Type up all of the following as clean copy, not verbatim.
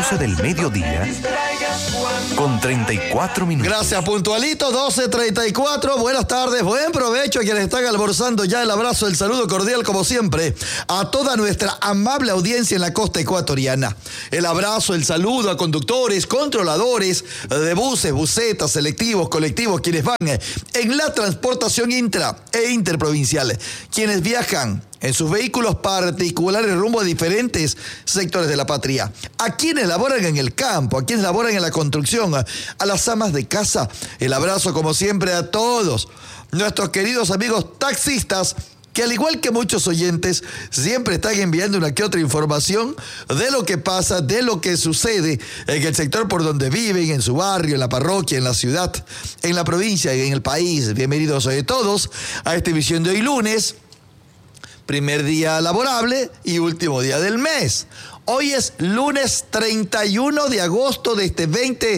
12 del mediodía, con 34 minutos. Gracias, puntualito, 12:34. Buenas tardes, buen provecho a quienes están almorzando ya. El abrazo, el saludo cordial, como siempre, a toda nuestra amable audiencia en la costa ecuatoriana. El abrazo, el saludo a conductores, controladores de buses, busetas, selectivos, colectivos, quienes van en la transportación intra e interprovincial, quienes viajan en sus vehículos particulares rumbo a diferentes sectores de la patria, a quienes laboran en el campo, a quienes laboran en la construcción, a las amas de casa. El abrazo, como siempre, a todos nuestros queridos amigos taxistas, que al igual que muchos oyentes, siempre están enviando una que otra información de lo que pasa, de lo que sucede en el sector por donde viven, en su barrio, en la parroquia, en la ciudad, en la provincia y en el país. Bienvenidos a todos a esta emisión de hoy lunes, primer día laborable y último día del mes. Hoy es lunes 31 de agosto de este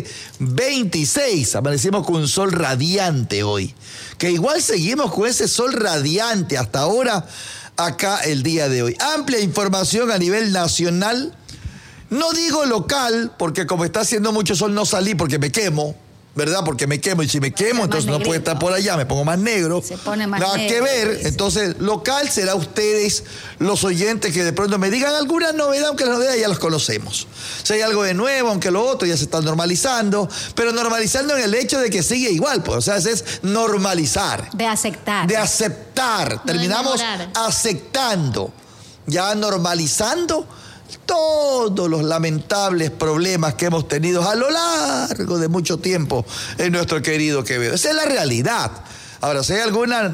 2026. Amanecimos con un sol radiante hoy. Que igual seguimos con ese sol radiante hasta ahora, acá el día de hoy. Amplia información a nivel nacional. No digo local, porque como está haciendo mucho sol no salí porque me quemo. ¿Verdad? Porque me quemo, y si me quemo, entonces no puedo estar por allá, me pongo más negro. Se pone más nada negro. que ver. Entonces, local será ustedes, los oyentes, que de pronto me digan alguna novedad, aunque las novedades ya las conocemos. Si hay algo de nuevo, aunque lo otro ya se está normalizando, pero normalizando en el hecho de que sigue igual, pues, o sea, es normalizar. De aceptar. De aceptar. No terminamos aceptando, ya normalizando todos los lamentables problemas que hemos tenido a lo largo de mucho tiempo en nuestro querido Quevedo. Esa es la realidad. Ahora, si hay alguna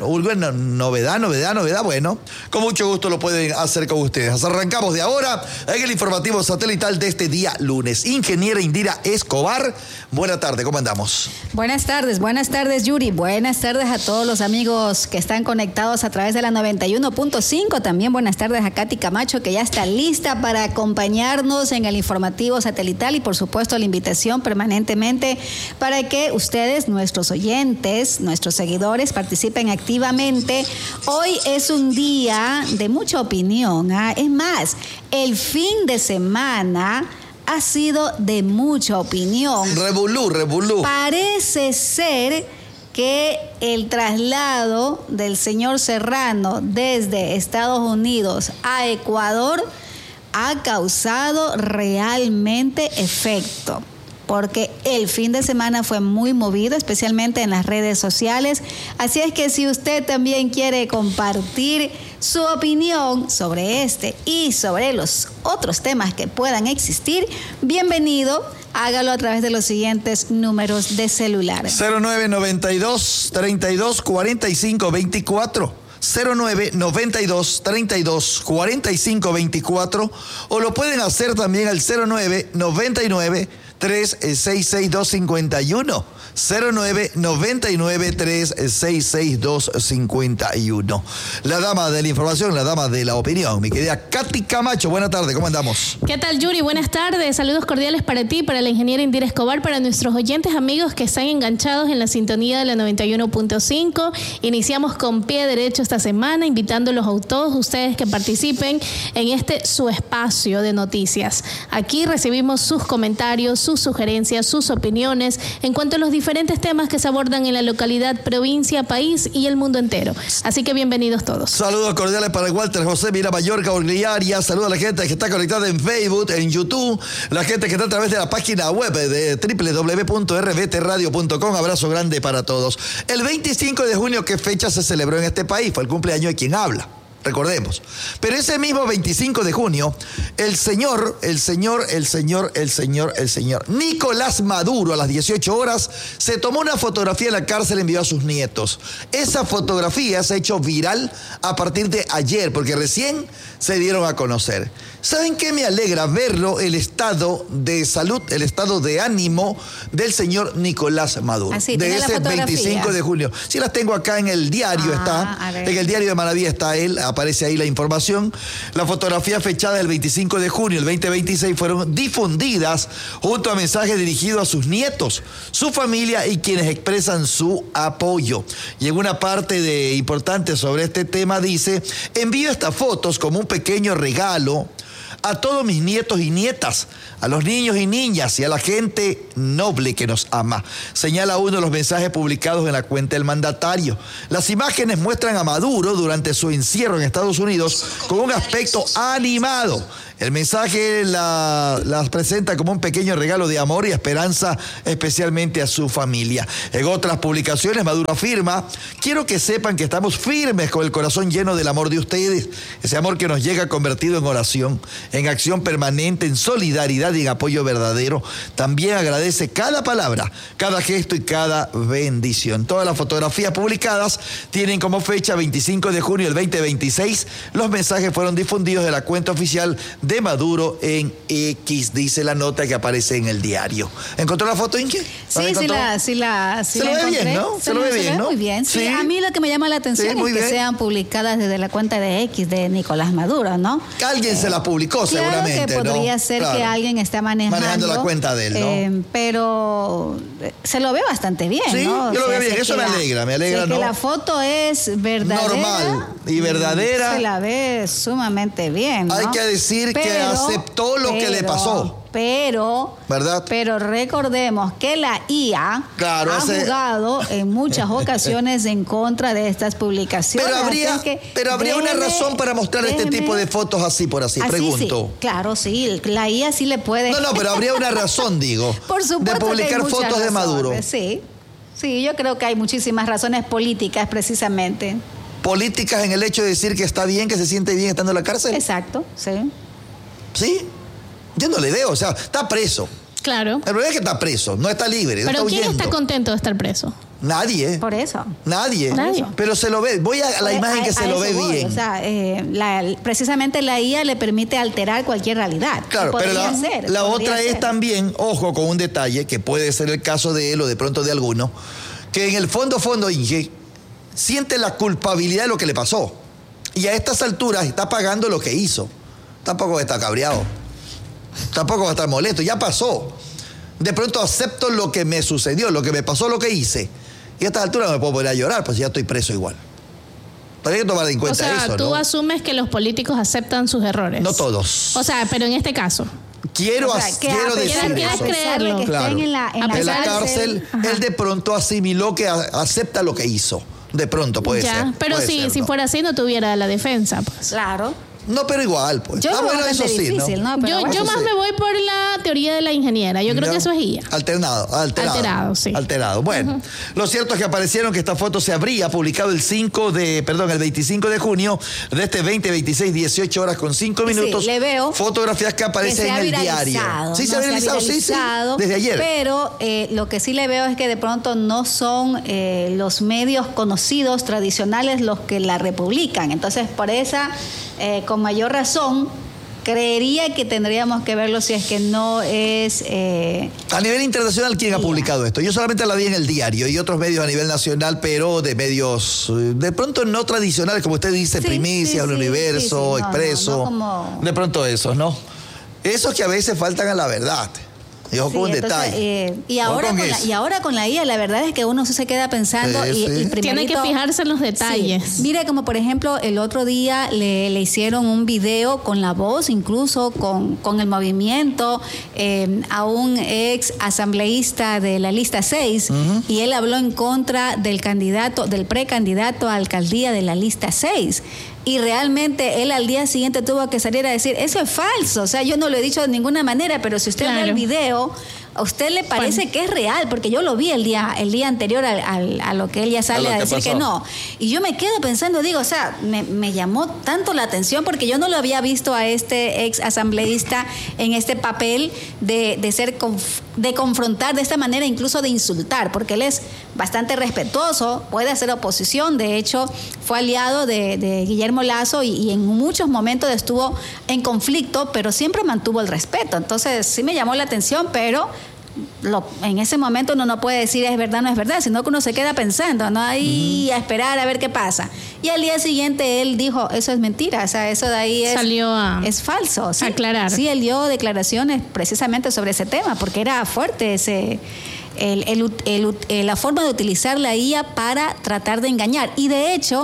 novedad, bueno, con mucho gusto lo pueden hacer con ustedes. Arrancamos de ahora en el informativo satelital de este día lunes. Ingeniera Indira Escobar, buena tarde, ¿cómo andamos? Buenas tardes, Yuri. Buenas tardes a todos los amigos que están conectados a través de la 91.5. También buenas tardes a Katy Camacho, que ya está lista para acompañarnos en el informativo satelital, y por supuesto la invitación permanentemente para que ustedes, nuestros oyentes, nuestros seguidores, participen activamente. Hoy es un día de mucha opinión, ¿eh? Es más, el fin de semana ha sido de mucha opinión. Revolú. Parece ser que el traslado del señor Serrano desde Estados Unidos a Ecuador ha causado realmente efecto, porque el fin de semana fue muy movido, especialmente en las redes sociales. Así es que si usted también quiere compartir su opinión sobre este y sobre los otros temas que puedan existir, bienvenido. Hágalo a través de los siguientes números de celular. 0992-32-45-24. 0992-32-45-24, o lo pueden hacer también al 0999-366-251. 0999-366-251. La dama de la información, la dama de la opinión, mi querida Katy Camacho. Buenas tardes, ¿cómo andamos? ¿Qué tal, Yuri? Buenas tardes. Saludos cordiales para ti, para la ingeniera Indira Escobar, para nuestros oyentes amigos que están enganchados en la sintonía de la 91.5. Iniciamos con pie derecho esta semana, invitándolos a todos ustedes que participen en este su espacio de noticias. Aquí recibimos sus comentarios, sus sugerencias, sus opiniones en cuanto a los diferentes temas que se abordan en la localidad, provincia, país y el mundo entero. Así que bienvenidos todos. Saludos cordiales para Walter José Mira Mallorca, Orgliaria. Saludos a la gente que está conectada en Facebook, en YouTube, la gente que está a través de la página web de www.rbtradio.com. Abrazo grande para todos. El 25 de junio, ¿qué fecha se celebró en este país? Fue el cumpleaños de quien habla. Recordemos. Pero ese mismo 25 de junio, el señor Nicolás Maduro, a las 18 horas, se tomó una fotografía en la cárcel y envió a sus nietos. Esa fotografía se ha hecho viral a partir de ayer, porque recién se dieron a conocer. ¿Saben qué me alegra verlo? El estado de salud, el estado de ánimo del señor Nicolás Maduro. Así, de ese 25 de junio. Sí, las tengo acá en el diario, en el diario de Manaví está él, aparece ahí la información. La fotografía fechada el 25 de junio del 2026 fueron difundidas junto a mensajes dirigidos a sus nietos, su familia y quienes expresan su apoyo. Y en una parte importante sobre este tema dice: envío estas fotos como un pequeño regalo a todos mis nietos y nietas, a los niños y niñas y a la gente noble que nos ama, señala uno de los mensajes publicados en la cuenta del mandatario. Las imágenes muestran a Maduro durante su encierro en Estados Unidos con un aspecto animado. El mensaje las presenta como un pequeño regalo de amor y esperanza, especialmente a su familia. En otras publicaciones, Maduro afirma: quiero que sepan que estamos firmes con el corazón lleno del amor de ustedes, ese amor que nos llega convertido en oración, en acción permanente, en solidaridad y en apoyo verdadero. También agradece cada palabra, cada gesto y cada bendición. Todas las fotografías publicadas tienen como fecha 25 de junio del 2026. Los mensajes fueron difundidos de la cuenta oficial de Maduro en X, dice la nota que aparece en el diario. ¿Encontró la foto, Inge? Sí, se lo ve bien, ¿no? Se lo ve bien, ¿no? Muy bien. Sí, a mí lo que me llama la atención es que sean publicadas desde la cuenta de X de Nicolás Maduro, ¿no? Alguien se la publicó, seguramente, que podría ¿no? ser que alguien está manejando la cuenta de él, ¿no? Pero se lo ve bastante bien, sí, ¿no? Yo lo veo bien, eso me alegra, ¿no? Que la foto es verdadera. Normal y verdadera. Se la ve sumamente bien, ¿no? Hay que decir que aceptó lo que le pasó. ¿Verdad? Pero recordemos que la IA ha jugado en muchas ocasiones en contra de estas publicaciones. Pero habría una razón para mostrar este tipo de fotos así por así, pregunto. Sí, claro, sí, la IA sí le puede. No, pero habría una razón, digo, por supuesto, de publicar fotos razones de Maduro. Sí, yo creo que hay muchísimas razones políticas, precisamente. ¿Políticas en el hecho de decir que está bien, que se siente bien estando en la cárcel? Exacto, sí. ¿Sí? Yo no le veo, o sea, está preso. Claro. El problema es que está preso, no está libre. Pero está ¿quién huyendo. está contento de estar preso? Nadie. Por eso. Nadie. Pero se lo ve. Voy a la imagen que se lo ve bien. O sea, precisamente la IA le permite alterar cualquier realidad. Claro, pero la otra es también, ojo con un detalle, que puede ser el caso de él o de pronto de alguno, que en el fondo, Inge, siente la culpabilidad de lo que le pasó. Y a estas alturas está pagando lo que hizo. Tampoco está cabreado. Tampoco va a estar molesto. Ya pasó. De pronto acepto lo que me sucedió, lo que me pasó, lo que hice. Y a estas alturas no me puedo poner a llorar, pues ya estoy preso igual. Pero hay que tomar en cuenta eso, ¿no? O sea, tú asumes que los políticos aceptan sus errores. No todos. O sea, pero en este caso. Quiero decir eso. Creerlo. Claro. En la cárcel, él de pronto asimiló que acepta lo que hizo. De pronto puede ser. Pero si fuera así no tuviera la defensa, pues. Claro. No, pero igual, pues. Bueno, eso sí, difícil, ¿no? Yo más me voy por la teoría de la ingeniera. Yo creo que eso es IA. Alterado, sí. Alterado. Bueno, lo cierto es que aparecieron que esta foto se habría publicado el 25 de junio de este 2026, 18 horas con 5 minutos. Sí, le veo. Fotografías que aparecen en el diario. Sí, se ha viralizado, sí. Desde ayer. Pero lo que sí le veo es que de pronto no son los medios conocidos, tradicionales, los que la republican. Entonces, por esa... con mayor razón, creería que tendríamos que verlo si es que no es... A nivel internacional, ¿quién ha publicado esto? Yo solamente la vi en el diario y otros medios a nivel nacional, pero de medios de pronto no tradicionales, como usted dice, Primicia, El Universo, Expreso. De pronto esos, ¿no? Esos que a veces faltan a la verdad. Y ojo con un detalle. Y ahora con la IA, la verdad es que uno se queda pensando y tiene que fijarse en los detalles. Sí. Mira, como por ejemplo, el otro día le hicieron un video con la voz, incluso con el movimiento, a un ex asambleísta de la lista 6, y él habló en contra del precandidato a alcaldía de la lista 6. Y realmente él al día siguiente tuvo que salir a decir, eso es falso, o sea, yo no lo he dicho de ninguna manera, pero si usted ve el video, a usted le parece que es real, porque yo lo vi el día anterior a lo que él ya sale a decir que no. Y yo me quedo pensando, digo, o sea, me llamó tanto la atención porque yo no lo había visto a este ex asambleísta en este papel de confrontar de esta manera, incluso de insultar, porque él es bastante respetuoso, puede hacer oposición, de hecho fue aliado de Guillermo Lasso y en muchos momentos estuvo en conflicto, pero siempre mantuvo el respeto. Entonces sí me llamó la atención, pero en ese momento uno no puede decir es verdad o no es verdad, sino que uno se queda pensando, ¿no? Ahí a esperar a ver qué pasa. Y al día siguiente él dijo, eso es mentira, o sea, eso de ahí es falso. ¿Sí? Aclarar. Sí, él dio declaraciones precisamente sobre ese tema, porque era fuerte la forma de utilizar la IA para tratar de engañar. Y de hecho,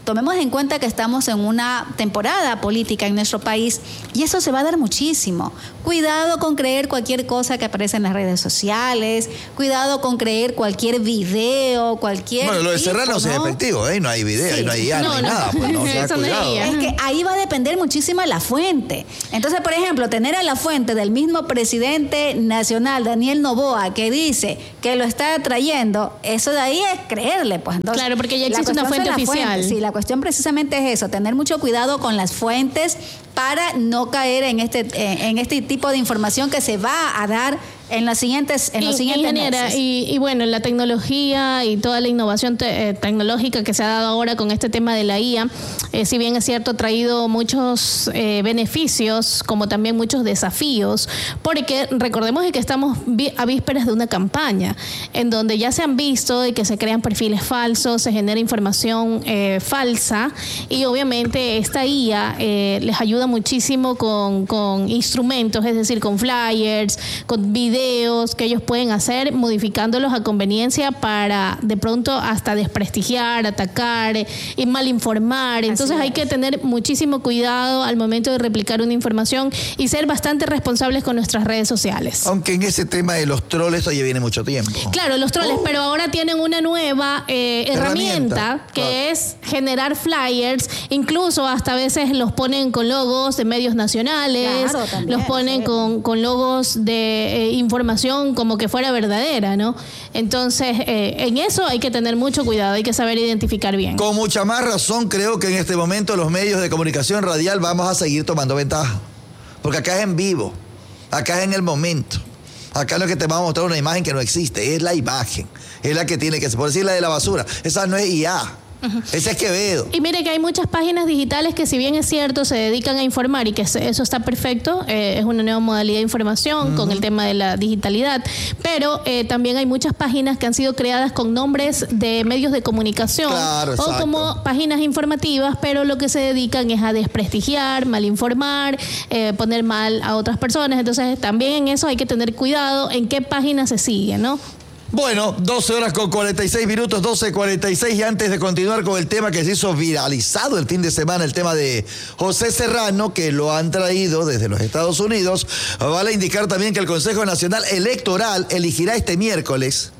tomemos en cuenta que estamos en una temporada política en nuestro país y eso se va a dar muchísimo. Cuidado con creer cualquier cosa que aparece en las redes sociales, cuidado con creer cualquier video, cualquier... Bueno, lo de tipo, Serrano es efectivo, no hay video, Sí. no hay IA, no hay nada. Pues, no, Eso no cuidado. hay IA. Es que ahí va a depender muchísimo de la fuente. Entonces, por ejemplo, tener a la fuente del mismo presidente nacional, Daniel Noboa, que dice que lo está trayendo, eso de ahí es creerle, pues. Entonces, Claro, porque ya la existe una cuestión fuente son las oficial. fuentes. Sí, la cuestión precisamente es eso, tener mucho cuidado con las fuentes para no caer en este tipo de información que se va a dar en los siguientes Ingeniera, meses. y bueno, la tecnología y toda la innovación tecnológica que se ha dado ahora con este tema de la IA, si bien es cierto, ha traído muchos beneficios, como también muchos desafíos, porque recordemos que estamos a vísperas de una campaña, en donde ya se han visto de que se crean perfiles falsos, se genera información falsa, y obviamente esta IA les ayuda muchísimo con instrumentos, es decir, con flyers, con videos que ellos pueden hacer, modificándolos a conveniencia para de pronto hasta desprestigiar, atacar y malinformar. Entonces hay que tener muchísimo cuidado al momento de replicar una información y ser bastante responsables con nuestras redes sociales. Aunque en ese tema de los troles todavía viene mucho tiempo. Claro, los troles, pero ahora tienen una nueva herramienta que claro, es generar flyers, incluso hasta a veces los ponen con logos de medios nacionales, Claro, también, los ponen sí, con logos de información como que fuera verdadera, ¿no? Entonces, en eso hay que tener mucho cuidado, hay que saber identificar bien. Con mucha más razón creo que en este momento los medios de comunicación radial vamos a seguir tomando ventaja. Porque acá es en vivo, acá es en el momento. Acá no es que te vamos a mostrar una imagen que no existe, es la imagen. Es la que tiene que ser, por decir la de la basura. Esa no es IA. Ese es Quevedo. Y mire que hay muchas páginas digitales que, si bien es cierto, se dedican a informar y que eso está perfecto, es una nueva modalidad de información con el tema de la digitalidad, pero también hay muchas páginas que han sido creadas con nombres de medios de comunicación, Claro, o exacto, como páginas informativas, pero lo que se dedican es a desprestigiar, malinformar, poner mal a otras personas. Entonces también en eso hay que tener cuidado en qué página se sigue, ¿no? Bueno, 12 horas con 46 minutos, 12:46, y antes de continuar con el tema que se hizo viralizado el fin de semana, el tema de José Serrano, que lo han traído desde los Estados Unidos, vale indicar también que el Consejo Nacional Electoral elegirá este miércoles,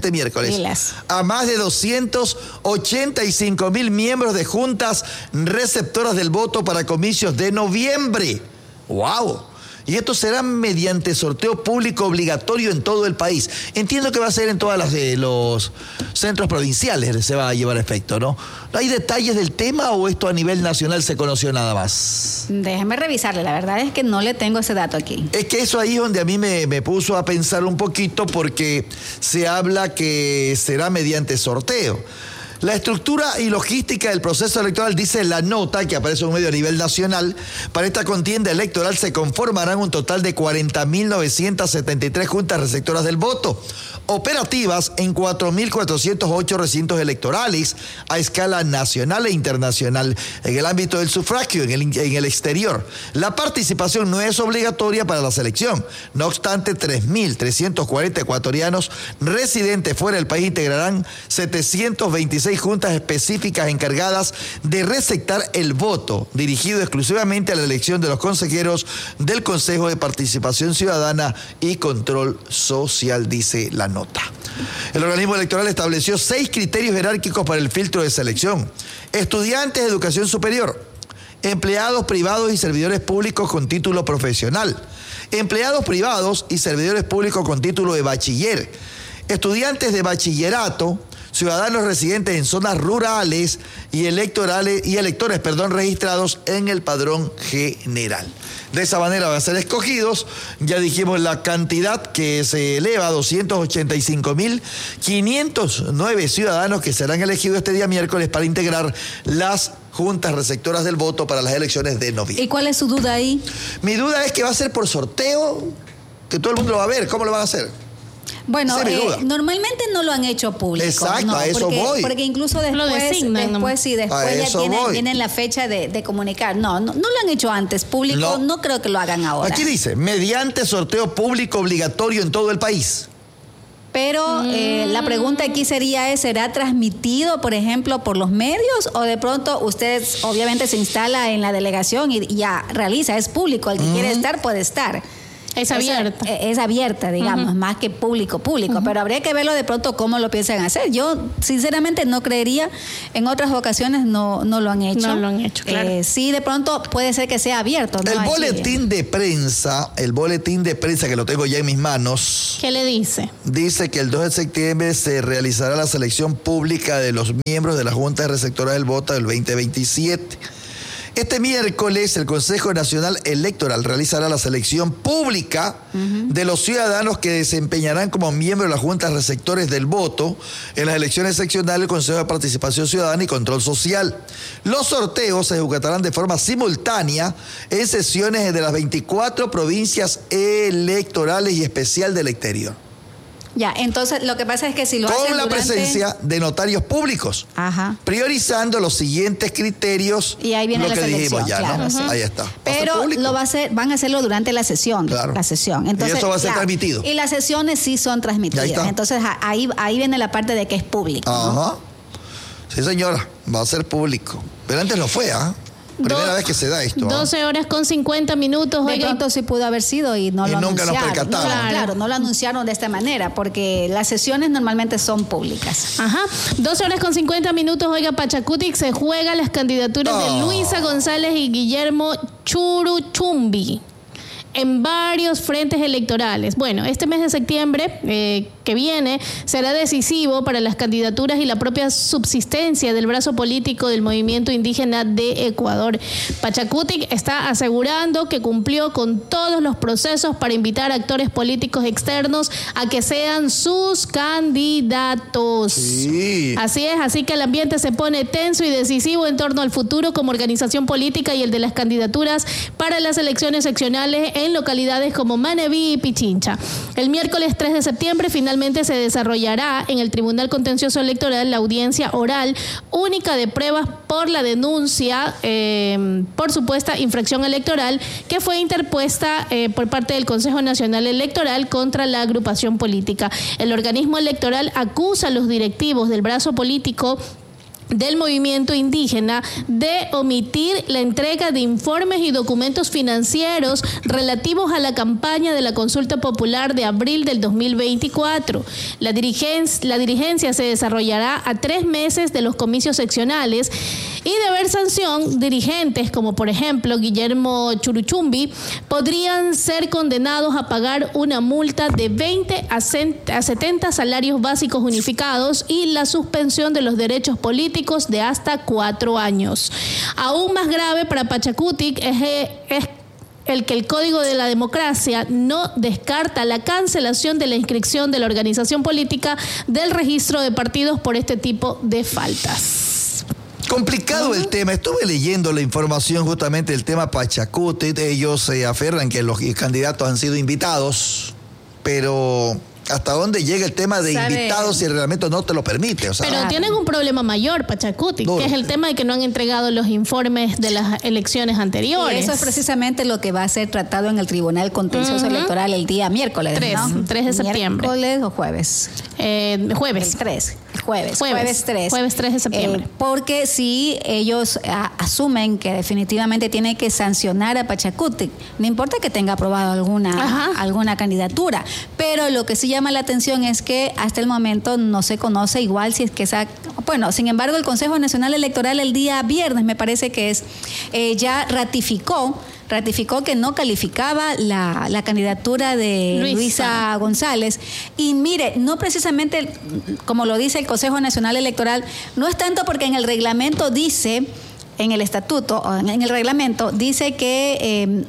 a más de 285,000 miembros de juntas receptoras del voto para comicios de noviembre. ¡Wow! Y esto será mediante sorteo público obligatorio en todo el país. Entiendo que va a ser en todos los centros provinciales, se va a llevar a efecto, ¿no? ¿Hay detalles del tema o esto a nivel nacional se conoció nada más? Déjeme revisarle, la verdad es que no le tengo ese dato aquí. Es que eso ahí es donde a mí me puso a pensar un poquito, porque se habla que será mediante sorteo. La estructura y logística del proceso electoral, dice la nota que aparece en un medio a nivel nacional. Para esta contienda electoral se conformarán un total de 40.973 juntas receptoras del voto, operativas en 4.408 recintos electorales a escala nacional e internacional. En el ámbito del sufragio, en el exterior, la participación no es obligatoria para la selección. No obstante, 3.340 ecuatorianos residentes fuera del país integrarán 726 juntas específicas encargadas de receptar el voto, dirigido exclusivamente a la elección de los consejeros del Consejo de Participación Ciudadana y Control Social, dice la nota. El organismo electoral estableció 6 criterios jerárquicos para el filtro de selección: estudiantes de educación superior, empleados privados y servidores públicos con título profesional, empleados privados y servidores públicos con título de bachiller, estudiantes de bachillerato, ciudadanos residentes en zonas rurales y electores registrados en el padrón general. De esa manera van a ser escogidos. Ya dijimos la cantidad, que se eleva a 285.509 ciudadanos que serán elegidos este día miércoles para integrar las juntas receptoras del voto para las elecciones de noviembre. ¿Y cuál es su duda ahí? Mi duda es que va a ser por sorteo, que todo el mundo lo va a ver. ¿Cómo lo van a hacer? Bueno, Esa es mi duda. Normalmente no lo han hecho público. Exacto, no, a eso voy. Porque incluso después, Lo designan, después A ya eso voy. tienen la fecha de comunicar. No lo han hecho antes público, no creo que lo hagan ahora. Aquí dice, mediante sorteo público obligatorio en todo el país. Pero la pregunta aquí sería, ¿será transmitido, por ejemplo, por los medios? O de pronto usted obviamente se instala en la delegación y ya realiza, es público, el que quiere estar puede estar. Es abierta. Es abierta, digamos, más que público, pero habría que verlo de pronto cómo lo piensan hacer. Yo, sinceramente, no creería, en otras ocasiones no lo han hecho. No lo han hecho, claro. Sí, de pronto puede ser que sea abierto, ¿no? El boletín de prensa que lo tengo ya en mis manos. ¿Qué le dice? Dice que el 2 de septiembre se realizará la selección pública de los miembros de la Junta de Receptora del Voto del 2027. Este miércoles el Consejo Nacional Electoral realizará la selección pública de los ciudadanos que desempeñarán como miembros de las juntas receptores del voto en las elecciones seccionales del Consejo de Participación Ciudadana y Control Social. Los sorteos se ejecutarán de forma simultánea en sesiones de las 24 provincias electorales y especial del exterior. Ya, entonces lo que pasa es que si lo hacen con la presencia de notarios públicos, priorizando los siguientes criterios. Y ahí viene lo la que selección, dijimos ya, claro, ¿no? sí. Ahí está. Pero van a hacerlo durante la sesión. Claro. La sesión. Entonces, y eso va a ser transmitido. Y las sesiones sí son transmitidas. Ahí está. Entonces ahí viene la parte de que es público. Ajá. ¿No? Sí, señora, va a ser público. Pero antes no fue, ¿ah? Primera vez que se da esto. 12 horas con 50 minutos. De pronto sí pudo haber sido y no lo anunciaron. Nunca nos percatamos. Claro, no lo anunciaron de esta manera, porque las sesiones normalmente son públicas. Ajá. 12 horas con 50 minutos. Oiga, Pachacutic se juega las candidaturas de Luisa González y Guillermo Churuchumbi en varios frentes electorales. Bueno, este mes de septiembre que viene será decisivo para las candidaturas y la propia subsistencia del brazo político del movimiento indígena de Ecuador. Pachacutic está asegurando que cumplió con todos los procesos para invitar a actores políticos externos a que sean sus candidatos. Sí. Así es, así que el ambiente se pone tenso y decisivo en torno al futuro como organización política y el de las candidaturas para las elecciones seccionales en localidades como Manabí y Pichincha. El miércoles 3 de septiembre finalmente se desarrollará en el Tribunal Contencioso Electoral la audiencia oral única de pruebas por la denuncia por supuesta infracción electoral que fue interpuesta por parte del Consejo Nacional Electoral contra la agrupación política. El organismo electoral acusa a los directivos del brazo político del movimiento indígena de omitir la entrega de informes y documentos financieros relativos a la campaña de la consulta popular de abril del 2024. La dirigencia se desarrollará a 3 meses de los comicios seccionales y de haber sanción, dirigentes como por ejemplo Guillermo Churuchumbi podrían ser condenados a pagar una multa de 20 a 70 salarios básicos unificados y la suspensión de los derechos políticos de hasta 4 años. Aún más grave para Pachacutic es el que el Código de la Democracia no descarta la cancelación de la inscripción de la organización política del registro de partidos por este tipo de faltas. Complicado el tema. Estuve leyendo la información justamente del tema Pachacutic. Ellos se aferran que los candidatos han sido invitados, pero ¿hasta dónde llega el tema de invitados si el reglamento no te lo permite? O sea, pero tienen un problema mayor, Pachacutic, que es el tema de que no han entregado los informes de las elecciones anteriores. Y eso es precisamente lo que va a ser tratado en el Tribunal Contencioso Electoral el día miércoles, 3 de septiembre. ¿Miércoles o jueves? Jueves. El 3. Jueves 3. Jueves 3 de septiembre. Porque si ellos asumen que definitivamente tienen que sancionar a Pachacutic, no importa que tenga aprobado alguna candidatura, pero lo que sí llama la atención es que hasta el momento no se conoce igual si es que sin embargo el Consejo Nacional Electoral el día viernes, me parece que es, ya ratificó que no calificaba la candidatura de Luisa González. Y mire, no precisamente, como lo dice el Consejo Nacional Electoral, no es tanto porque en el reglamento dice, en el estatuto, en el reglamento, dice que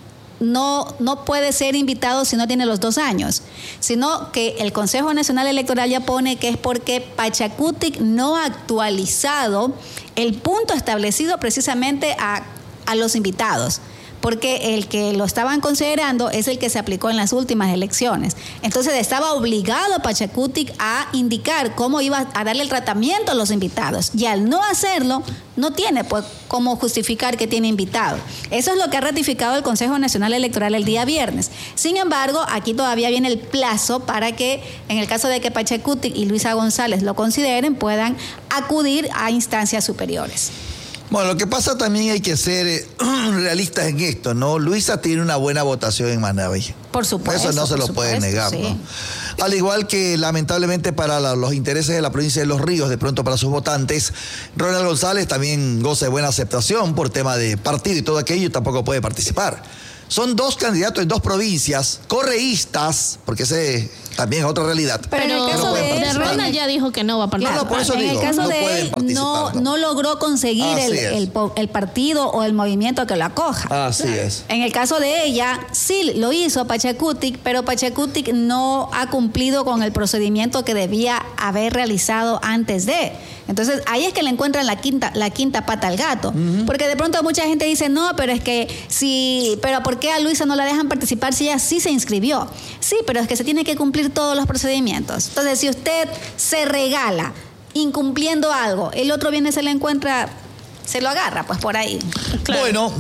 no puede ser invitado si no tiene los 2 años, sino que el Consejo Nacional Electoral ya pone que es porque Pachacutic no ha actualizado el punto establecido precisamente a los invitados. porque el que lo estaban considerando es el que se aplicó en las últimas elecciones. Entonces estaba obligado Pachacutic a indicar cómo iba a darle el tratamiento a los invitados, y al no hacerlo, no tiene pues cómo justificar que tiene invitado. Eso es lo que ha ratificado el Consejo Nacional Electoral el día viernes. Sin embargo, aquí todavía viene el plazo para que, en el caso de que Pachacutic y Luisa González lo consideren, puedan acudir a instancias superiores. Bueno, lo que pasa también hay que ser realistas en esto, ¿no? Luisa tiene una buena votación en Manabí. Por supuesto. Eso no se lo puede negar, sí. ¿no? Al igual que, lamentablemente, para los intereses de la provincia de Los Ríos, de pronto para sus votantes, Ronald González también goza de buena aceptación por tema de partido y todo aquello, y tampoco puede participar. Son dos candidatos en dos provincias, correístas, porque ese también es otra realidad. Pero en el caso de Ronald ya dijo que no va a participar. Claro, por eso en digo, el caso no de pueden él, participar, no logró conseguir el partido o el movimiento que lo acoja. Así es. En el caso de ella, sí lo hizo Pachacutic, pero Pachacutic no ha cumplido con el procedimiento que debía haber realizado antes de. Entonces, ahí es que le encuentran la quinta pata al gato. Porque de pronto mucha gente dice, no, pero es que pero ¿por qué a Luisa no la dejan participar si ella sí se inscribió? Sí, pero es que se tiene que cumplir todos los procedimientos. Entonces, si usted se regala incumpliendo algo, el otro viene, se le encuentra, se lo agarra, pues por ahí. Claro. Bueno,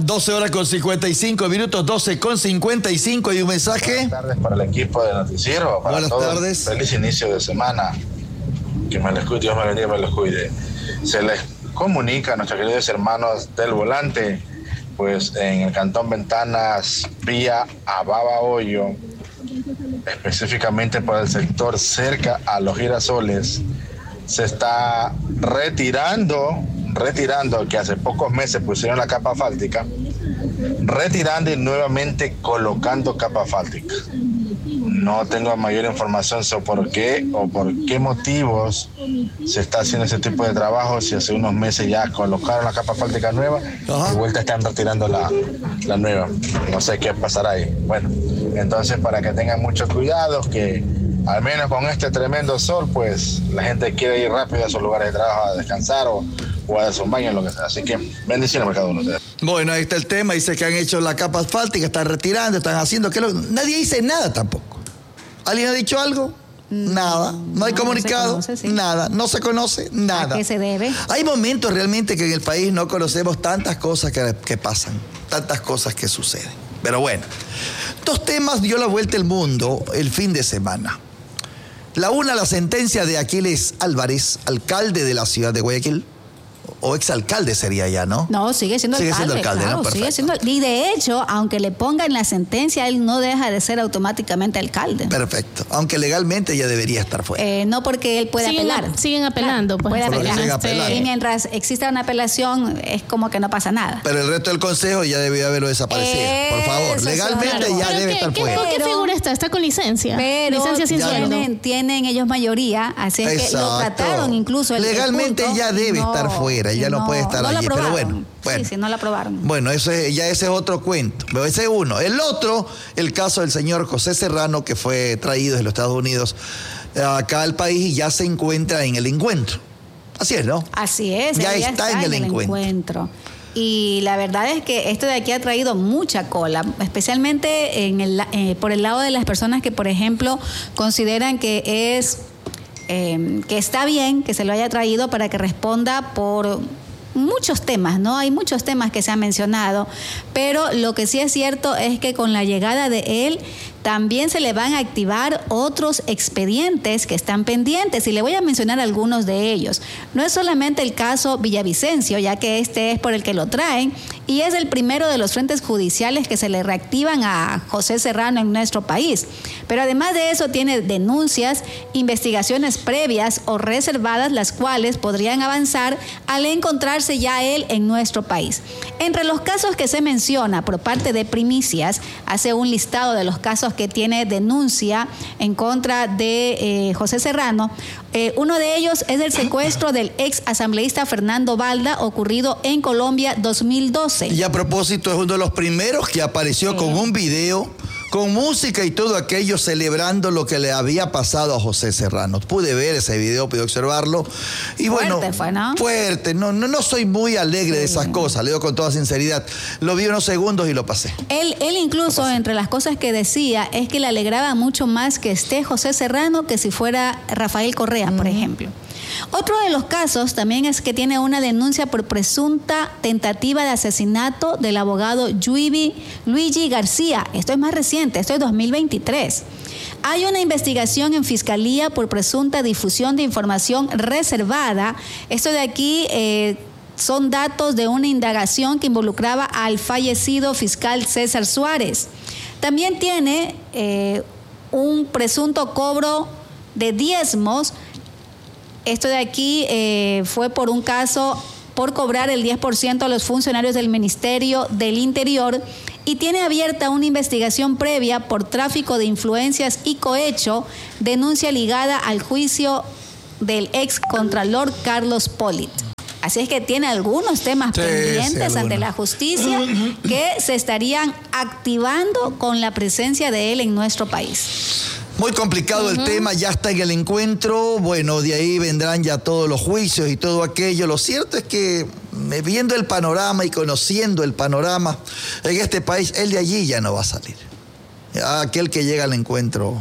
12:55, 12:55, y un mensaje. Buenas tardes para el equipo de Noticiero. Para Buenas todos. tardes. Feliz inicio de semana. Que me les cuide, Dios me bendiga, me los cuide. Se les comunica a nuestros queridos hermanos del volante, pues en el Cantón Ventanas, vía a Babahoyo, específicamente por el sector cerca a Los Girasoles, se está retirando, que hace pocos meses pusieron la capa asfáltica, retirando y nuevamente colocando capa asfáltica. No tengo mayor información sobre por qué motivos se está haciendo ese tipo de trabajo, si hace unos meses ya colocaron la capa asfáltica nueva, de vuelta están retirando la nueva. No sé qué pasará ahí. Bueno, entonces para que tengan mucho cuidado, que al menos con este tremendo sol, pues la gente quiere ir rápido a sus lugares de trabajo a descansar o a darse un baño, lo que sea. Así que bendiciones para cada uno de ustedes. Bueno, ahí está el tema. Dice que han hecho la capa asfáltica, están retirando, están haciendo. Nadie dice nada tampoco. ¿Alguien ha dicho algo? Nada. No hay comunicado. No se conoce, sí. Nada. No se conoce nada. ¿A qué se debe? Hay momentos realmente que en el país no conocemos tantas cosas que pasan, tantas cosas que suceden. Pero bueno, dos temas dio la vuelta al mundo el fin de semana. La sentencia de Aquiles Álvarez, alcalde de la ciudad de Guayaquil, o exalcalde sería ya, ¿no? No, sigue siendo alcalde, claro, ¿no? sigue siendo. Y de hecho, aunque le pongan la sentencia, él no deja de ser automáticamente alcalde. Perfecto. Aunque legalmente ya debería estar fuera. No, porque él puede apelar. Siguen apelando. Claro, pues, puede apelar. apelando. Y mientras exista una apelación, es como que no pasa nada. Pero el resto del consejo ya debió haberlo desaparecido. Por favor, legalmente claro. ya debe estar fuera. ¿Con qué figura está? Está con licencia. Pero licencia sin sueldo. tienen ellos mayoría, así es que lo trataron incluso. Legalmente ya debe estar fuera, ya no puede estar allí. Pero bueno. Sí, no la aprobaron. Bueno, ese es otro cuento. Pero ese es uno. El otro, el caso del señor José Serrano, que fue traído de los Estados Unidos acá al país y ya se encuentra en el encuentro. Así es, ¿no? Así es. Ya está en el encuentro. Y la verdad es que esto de aquí ha traído mucha cola, especialmente por el lado de las personas que, por ejemplo, consideran que está bien que se lo haya traído para que responda por muchos temas, ¿no? Hay muchos temas que se han mencionado, pero lo que sí es cierto es que con la llegada de él también se le van a activar otros expedientes que están pendientes, y le voy a mencionar algunos de ellos. No es solamente el caso Villavicencio, ya que este es por el que lo traen, y es el primero de los frentes judiciales que se le reactivan a José Serrano en nuestro país. Pero además de eso tiene denuncias, investigaciones previas o reservadas, las cuales podrían avanzar al encontrarse ya él en nuestro país. Entre los casos que se menciona por parte de Primicias, hace un listado de los casos que tiene denuncia en contra de José Serrano. Uno de ellos es el secuestro del ex asambleísta Fernando Balda, ocurrido en Colombia 2012. Y a propósito, es uno de los primeros que apareció con un video con música y todo aquello, celebrando lo que le había pasado a José Serrano. Pude ver ese video, pude observarlo. Y fuerte bueno, fue, ¿no? Fuerte. No soy muy alegre de esas cosas, le digo con toda sinceridad. Lo vi unos segundos y lo pasé. Él incluso, entre las cosas que decía, es que le alegraba mucho más que esté José Serrano que si fuera Rafael Correa, por ejemplo. Otro de los casos también es que tiene una denuncia por presunta tentativa de asesinato del abogado Luigi García. Esto es más reciente, esto es 2023. Hay una investigación en Fiscalía por presunta difusión de información reservada. Esto de aquí son datos de una indagación que involucraba al fallecido fiscal César Suárez. También tiene un presunto cobro de diezmos. Esto de aquí fue por un caso por cobrar el 10% a los funcionarios del Ministerio del Interior, y tiene abierta una investigación previa por tráfico de influencias y cohecho, denuncia ligada al juicio del ex contralor Carlos Polit. Así es que tiene algunos temas pendientes ante la justicia que se estarían activando con la presencia de él en nuestro país. Muy complicado el tema, ya está en el encuentro. Bueno, de ahí vendrán ya todos los juicios y todo aquello. Lo cierto es que viendo el panorama y conociendo el panorama en este país, él de allí ya no va a salir. Ya aquel que llega al encuentro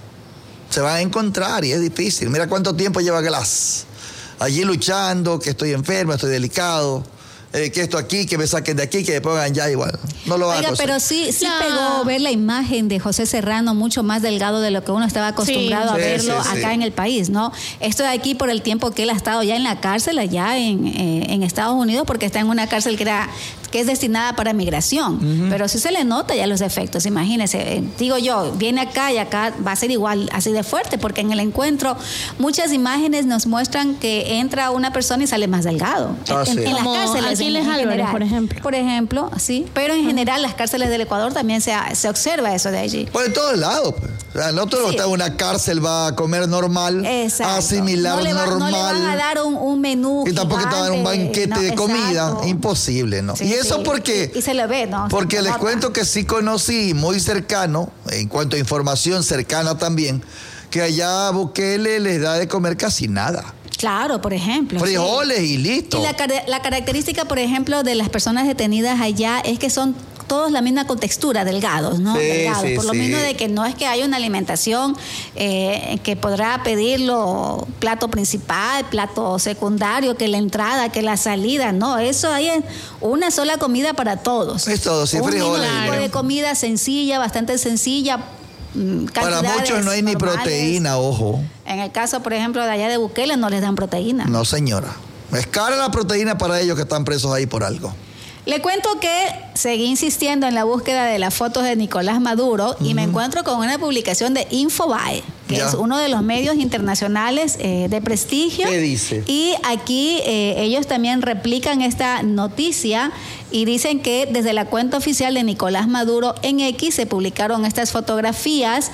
se va a encontrar y es difícil. Mira cuánto tiempo lleva Glass allí luchando, que estoy enfermo, estoy delicado. Que esto aquí, que me saquen de aquí, que me pongan ya igual. No lo van a conseguir. Pero sí pegó ver la imagen de José Serrano mucho más delgado de lo que uno estaba acostumbrado a verlo acá en el país, ¿no? Esto de aquí por el tiempo que él ha estado ya en la cárcel allá en Estados Unidos, porque está en una cárcel que es destinada para migración. Pero sí se le nota ya los efectos, imagínese. Digo yo, viene acá y acá va a ser igual, así de fuerte, porque en el encuentro muchas imágenes nos muestran que entra una persona y sale más delgado. En las cárceles. Aquiles Álvarez, por ejemplo. Sí, pero en general las cárceles del Ecuador también se observa eso de allí. Pues en todos lados, pues. O sea, no todo lo que está en una cárcel va a comer normal, a asimilar normal. No le van a dar un menú y tampoco te van a dar un banquete de comida. Imposible, ¿no? Sí, y eso porque... Y se le ve, ¿no? Porque les cuento que sí conocí muy cercano, en cuanto a información cercana también, que allá Bukele les da de comer casi nada. Claro, por ejemplo. Frijoles y listo. Y la característica, por ejemplo, de las personas detenidas allá es que son todos la misma contextura, delgados, ¿no? Delgados. Por lo mismo de que no es que haya una alimentación que podrá pedirlo plato principal, plato secundario, que la entrada, que la salida, no, eso hay una sola comida para todos. Es todo, sí, frijoles. Un tipo de comida sencilla, bastante sencilla. Para muchos no hay ni proteína, ojo. En el caso, por ejemplo, de allá de Bukele no les dan proteína. No, señora. Es cara la proteína para ellos que están presos ahí por algo. Le cuento que seguí insistiendo en la búsqueda de las fotos de Nicolás Maduro y me encuentro con una publicación de Infobae, que es uno de los medios internacionales de prestigio. ¿Qué dice? Y aquí ellos también replican esta noticia y dicen que desde la cuenta oficial de Nicolás Maduro en X se publicaron estas fotografías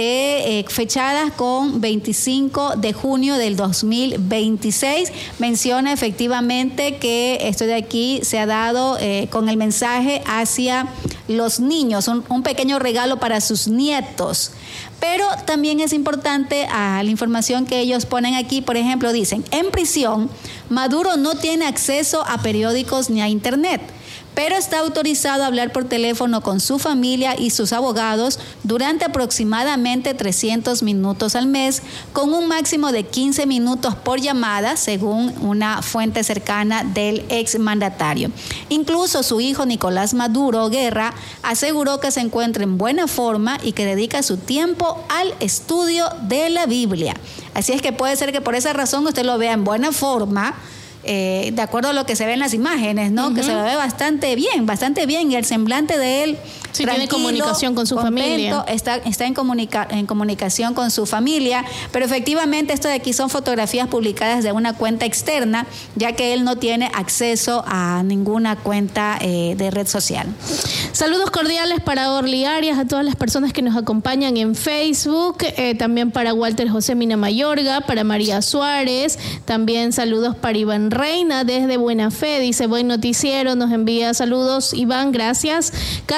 fechadas con 25 de junio del 2026. Menciona efectivamente que esto de aquí se ha dado con el mensaje hacia los niños, un pequeño regalo para sus nietos. Pero también es importante la información que ellos ponen aquí. Por ejemplo, dicen, en prisión, Maduro no tiene acceso a periódicos ni a internet, pero está autorizado a hablar por teléfono con su familia y sus abogados durante aproximadamente 300 minutos al mes, con un máximo de 15 minutos por llamada, según una fuente cercana del exmandatario. Incluso su hijo Nicolás Maduro Guerra aseguró que se encuentra en buena forma y que dedica su tiempo al estudio de la Biblia. Así es que puede ser que por esa razón usted lo vea en buena forma, de acuerdo a lo que se ve en las imágenes, ¿no? Que se lo ve bastante bien, y el semblante de él sí, tiene comunicación con su familia. Está en comunicación con su familia, pero efectivamente esto de aquí son fotografías publicadas de una cuenta externa, ya que él no tiene acceso a ninguna cuenta de red social. Saludos cordiales para Orly Arias, a todas las personas que nos acompañan en Facebook, también para Walter José Mina Mayorga, para María Suárez, también saludos para Iván Reina desde Buena Fe, dice buen noticiero, nos envía saludos Iván, gracias. Carlos Vivas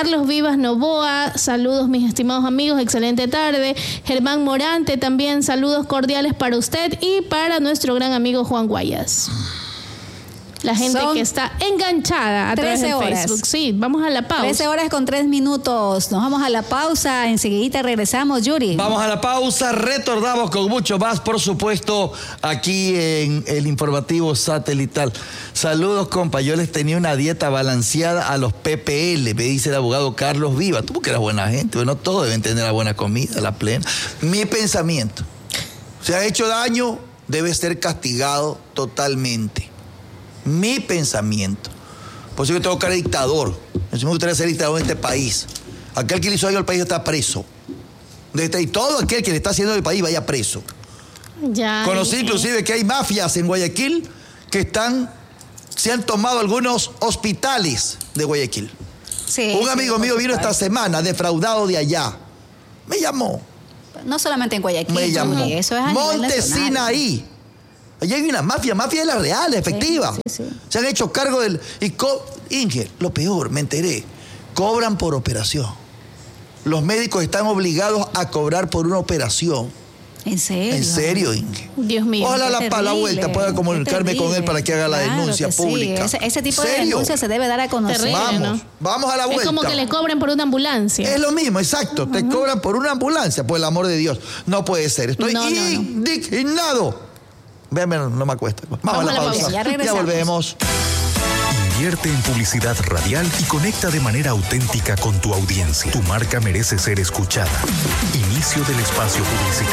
Sebas Novoa, saludos mis estimados amigos, excelente tarde. Germán Morante también, saludos cordiales para usted y para nuestro gran amigo Juan Guayas. La gente que está enganchada a través de Facebook. Sí, vamos a la pausa. 13 horas con 3 minutos. Nos vamos a la pausa. Enseguida regresamos, Yuri. Vamos a la pausa. Retornamos con mucho más, por supuesto, aquí en el informativo satelital. Saludos, compa. Yo les tenía una dieta balanceada a los PPL, me dice el abogado Carlos Viva. Tú porque eras buena gente. Bueno, todos deben tener la buena comida, la plena. Mi pensamiento. Se ha hecho daño, debe ser castigado totalmente. Mi pensamiento. Por eso yo tengo cara de dictador. Yo me gustaría ser dictador en este país. Aquel que le hizo daño al país está preso. Y todo aquel que le está haciendo al país vaya preso. Ya, conocí inclusive que hay mafias en Guayaquil que se han tomado algunos hospitales de Guayaquil. Sí, un amigo mío vino esta semana defraudado de allá. Me llamó. No solamente en Guayaquil. Me llamó. Eso es a Monte Sinaí. Allá hay una mafia de la real, efectiva. Sí. Se han hecho cargo del... Inge, lo peor, me enteré, cobran por operación. Los médicos están obligados a cobrar por una operación. ¿En serio? ¿En serio, Inge? Dios mío. Ojalá la vuelta pueda comunicarme con él para que haga la denuncia pública. Sí. Ese tipo de denuncia se debe dar a conocer. Terrible, vamos a la vuelta. Es como que le cobren por una ambulancia. Es lo mismo, exacto. Te cobran por una ambulancia, por el amor de Dios. No puede ser. Estoy indignado. Véanme, no me acuesta. Vamos a la pausa. Ya volvemos. Invierte en publicidad radial y conecta de manera auténtica con tu audiencia. Tu marca merece ser escuchada. Inicio del espacio publicitario.